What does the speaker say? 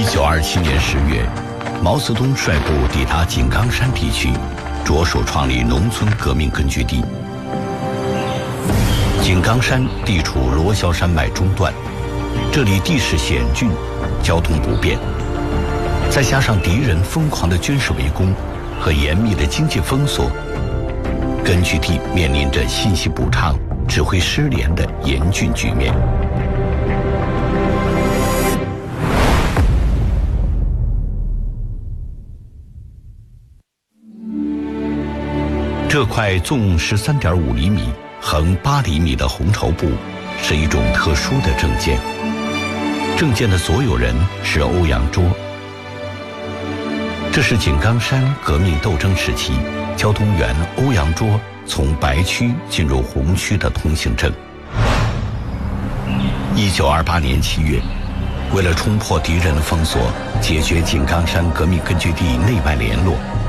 1927年10月，毛泽东率部抵达井冈山地区，着手创立农村革命根据地。井冈山地处罗霄山脉中段，这里地势险峻，交通不便，再加上敌人疯狂的军事围攻和严密的经济封锁，根据地面临着信息不畅、指挥失联的严峻局面。这块纵13.5厘米、横8厘米的红绸布是一种特殊的证件。证件的所有人是欧阳棁。这是井冈山革命斗争时期交通员欧阳棁从白区进入红区的通行证。1928年7月，为了冲破敌人的封锁，解决井冈山革命根据地内外联络，